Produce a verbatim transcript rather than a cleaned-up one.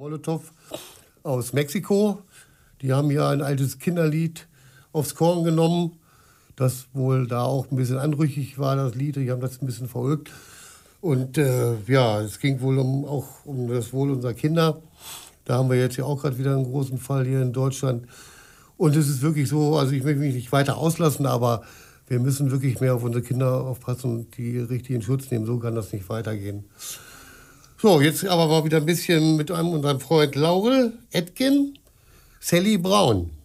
Molotow aus Mexiko. Die haben ja ein altes Kinderlied aufs Korn genommen, das wohl da auch ein bisschen anrüchig war, das Lied. Die haben das ein bisschen verrückt. Und äh, ja, es ging wohl um, auch um das Wohl unserer Kinder. Da haben wir jetzt ja auch gerade wieder einen großen Fall hier in Deutschland. Und es ist wirklich so, also ich möchte mich nicht weiter auslassen, aber wir müssen wirklich mehr auf unsere Kinder aufpassen und die richtig in Schutz nehmen. So kann das nicht weitergehen. So, jetzt aber mal wieder ein bisschen mit einem unserem Freund Laurel Etkin, Sally Brown.